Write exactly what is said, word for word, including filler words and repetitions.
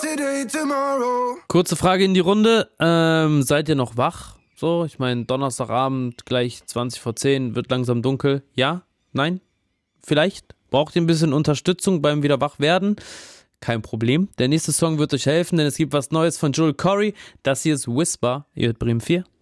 Today, tomorrow. Kurze Frage in die Runde. Ähm, seid ihr noch wach? So, ich meine, Donnerstagabend, gleich zwanzig vor zehn, wird langsam dunkel. Ja? Nein? Vielleicht? Braucht ihr ein bisschen Unterstützung beim wieder wach werden? Kein Problem. Der nächste Song wird euch helfen, denn es gibt was Neues von Joel Corry. Das hier ist Whisper. Ihr hört Bremen vier.